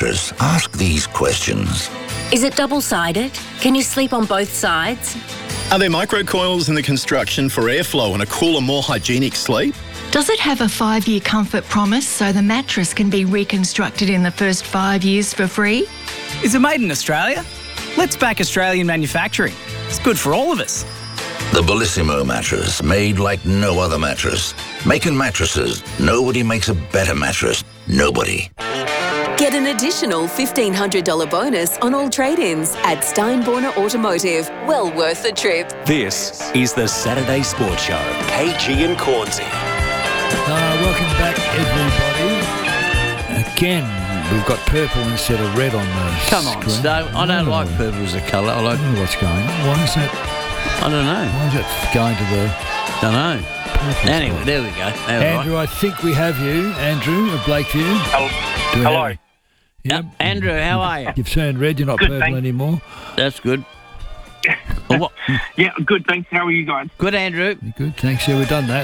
mattress, ask these questions. Is it double-sided? Can you sleep on both sides? Are there microcoils in the construction for airflow and a cooler, more hygienic sleep? Does it have a 5-year comfort promise so the mattress can be reconstructed in the first 5 years for free? Is it made in Australia? Let's back Australian manufacturing. It's good for all of us. The Bellissimo mattress, made like no other mattress. Making mattresses, nobody makes a better mattress. Nobody. Get an additional $1,500 bonus on all trade-ins at Steinborner Automotive. Well worth the trip. This is the Saturday Sports Show. KG and Cornsey. Welcome back, everybody. Again, we've got purple instead of red on the Come on, screen. Stowe. I don't like purple as a colour. I don't know what's going on. Why is that? I don't know. Why is that going to the... Don't know. Anyway, there we go. Andrew, I think we have you. Andrew of Blakeview. Hello. Yep. Andrew, how are you? You've turned red. You're not Good, purple thanks. anymore. That's good. Yeah, good, thanks. How are you guys? Good, Andrew. Good, thanks. Yeah, we've done that.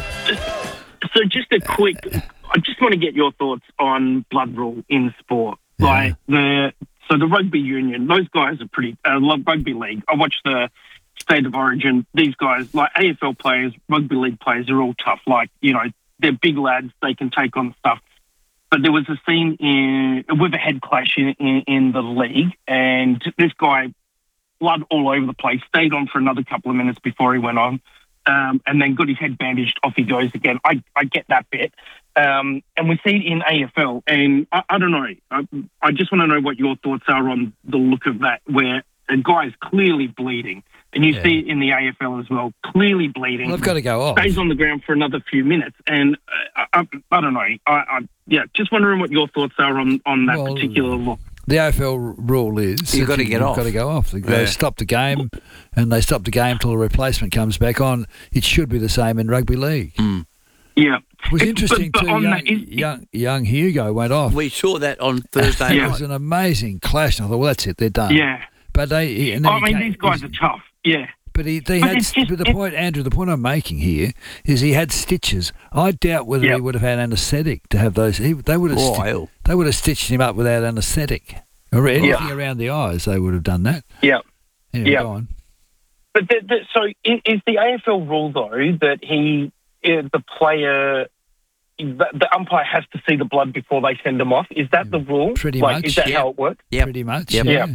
So just a quick... I just want to get your thoughts on blood rule in sport. Yeah. The rugby union, those guys are pretty... rugby league. I watch the State of Origin. These guys, like AFL players, rugby league players, are all tough. Like, you know, they're big lads. They can take on stuff. But there was a scene with a head clash in the league, and this guy, blood all over the place, stayed on for another couple of minutes before he went on, and then got his head bandaged, off he goes again. I get that bit. And we see it in AFL, and I don't know. I just want to know what your thoughts are on the look of that, where a guy is clearly bleeding, and you see it in the AFL as well, clearly bleeding. Well, they've got to go off. Stays on the ground for another few minutes, and I don't know. Just wondering what your thoughts are on that particular look. The AFL rule is you've got to get off. Got to go off. They stop the game, and they stop the game till the replacement comes back on. It should be the same in rugby league. Mm. Yeah, it was interesting too. Young Hugo went off. We saw that on Thursday night. It was an amazing clash. And I thought, well, that's it. They're done. Yeah, but these guys are tough. Yeah. But the point, Andrew, the point I'm making here is he had stitches. I doubt whether he would have had anaesthetic to have those. They would have stitched him up without anaesthetic or anything around the eyes. They would have done that. Yeah. Anyway, go on. But so is the AFL rule though that the player, the umpire has to see the blood before they send him off? Is that the rule? Pretty much. Is that how it works? Yeah. Pretty much. Yep. Yeah.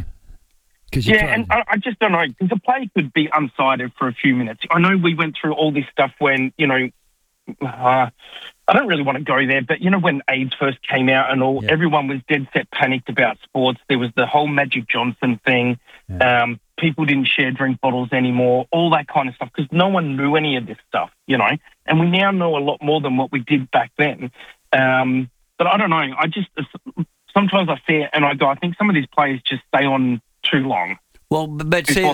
And I just don't know, because the play could be unsighted for a few minutes. I know we went through all this stuff when, you know, I don't really want to go there, but, you know, when AIDS first came out and all, everyone was dead set panicked about sports. There was the whole Magic Johnson thing. Yeah. People didn't share drink bottles anymore, all that kind of stuff, because no one knew any of this stuff, you know. And we now know a lot more than what we did back then. But I don't know. Sometimes I see it and I go, I think some of these players just stay on too long. Well, but see,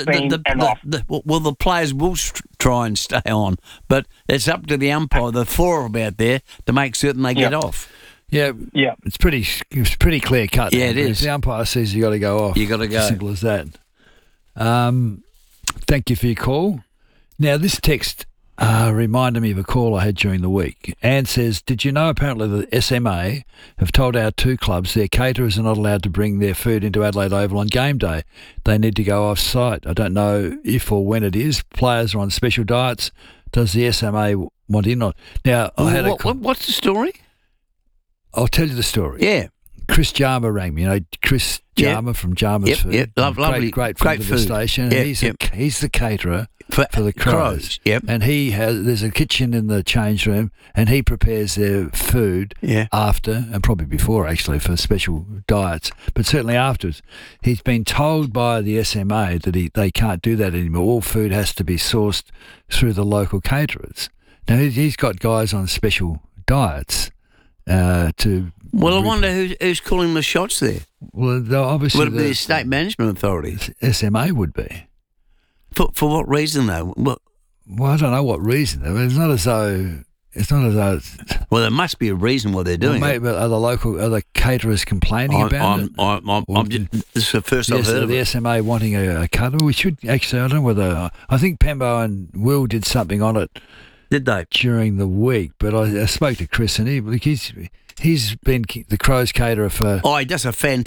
the players will try and stay on, but it's up to the umpire, the forum out there, to make certain they get off. Yeah. It's pretty clear cut. Yeah, it is. If the umpire says you got to go off, you got to go. As simple as that. Thank you for your call. Now, this text reminded me of a call I had during the week. Anne says, did you know apparently the SMA have told our two clubs their caterers are not allowed to bring their food into Adelaide Oval on game day? They need to go off-site. I don't know if or when it is. Players are on special diets. Does the SMA want in on? Now, what's the story? I'll tell you the story. Yeah. Chris Jarma rang me. You know, Chris Jarma from Jarma's Food. Yep, lovely. Great friend of the station. Yep, he's the caterer for the Crows. Yep. And there's a kitchen in the change room, and he prepares their food after, and probably before actually, for special diets, but certainly afterwards. He's been told by the SMA that they can't do that anymore. All food has to be sourced through the local caterers. Now, he's got guys on special diets I wonder who's calling the shots there. Well, obviously would it be the state management authority? SMA would be. For what reason though? Well, I don't know what reason. It's not as though. Well, there must be a reason why they're doing it. Maybe are the caterers complaining about it? This is the first I've heard of the SMA wanting a cutter. We should actually. I don't know whether. I think Pembo and Will did something on it. Did they? During the week, but I spoke to Chris and he's been the Crows caterer for... Oh, he does a fantastic